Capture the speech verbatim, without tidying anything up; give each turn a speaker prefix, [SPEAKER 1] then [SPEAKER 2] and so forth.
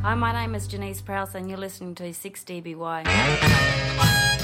[SPEAKER 1] Hi, my name is Janice Prowse and you're listening to six D B Y.